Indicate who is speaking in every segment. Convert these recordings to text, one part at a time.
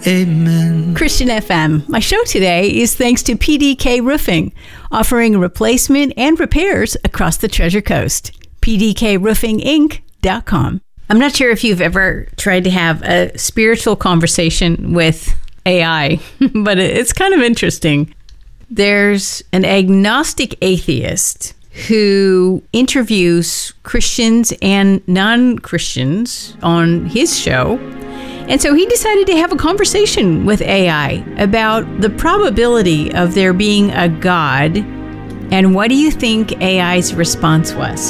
Speaker 1: Amen.
Speaker 2: Christian FM. My show today is thanks to PDK Roofing, offering replacement and repairs across the Treasure Coast. PDKRoofingInc.com. I'm not sure if you've ever tried to have a spiritual conversation with AI, but it's kind of interesting. There's an agnostic atheist who interviews Christians and non-Christians on his show. And so he decided to have a conversation with AI about the probability of there being a God. And what do you think AI's response was?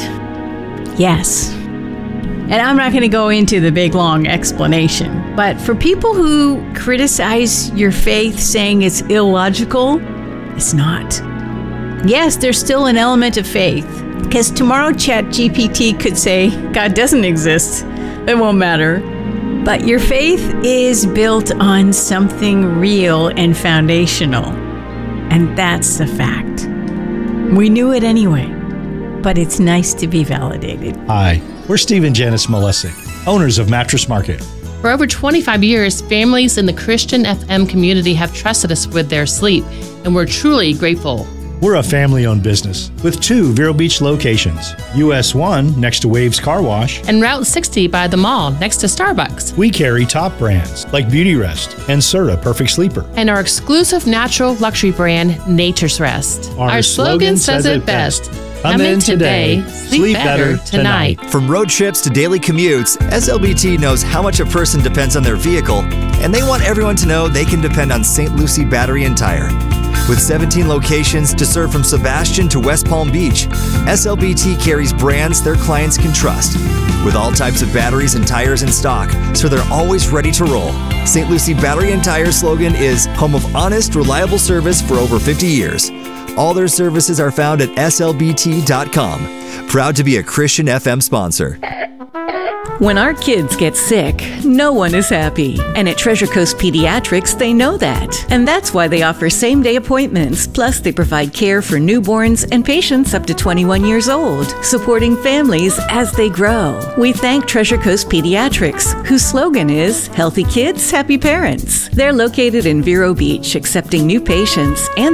Speaker 2: Yes. And I'm not going to go into the big, long explanation. But for people who criticize your faith saying it's illogical, it's not. Yes, there's still an element of faith. Because tomorrow ChatGPT could say God doesn't exist. It won't matter. But your faith is built on something real and foundational. And that's the fact. We knew it anyway, but it's nice to be validated.
Speaker 3: Hi, we're Steve and Janice Malesic, owners of Mattress Market.
Speaker 4: For over 25 years, families in the Christian FM community have trusted us with their sleep, and we're truly grateful.
Speaker 3: We're a family-owned business with 2 Vero Beach locations. US 1 next to Waves Car Wash.
Speaker 4: And Route 60 by the mall next to Starbucks.
Speaker 3: We carry top brands like Beauty Rest and Serta Perfect Sleeper.
Speaker 4: And our exclusive natural luxury brand, Nature's Rest. Our slogan says it best. Come in today, sleep better tonight.
Speaker 5: From road trips to daily commutes, SLBT knows how much a person depends on their vehicle, and they want everyone to know they can depend on St. Lucie Battery and Tire. With 17 locations to serve from Sebastian to West Palm Beach, SLBT carries brands their clients can trust. With all types of batteries and tires in stock, so they're always ready to roll. St. Lucie Battery and Tire slogan is home of honest, reliable service for over 50 years. All their services are found at slbt.com. Proud to be a Christian FM sponsor.
Speaker 6: When our kids get sick, no one is happy. And at Treasure Coast Pediatrics, they know that. And that's why they offer same-day appointments. Plus, they provide care for newborns and patients up to 21 years old, supporting families as they grow. We thank Treasure Coast Pediatrics, whose slogan is, Healthy Kids, Happy Parents. They're located in Vero Beach, accepting new patients and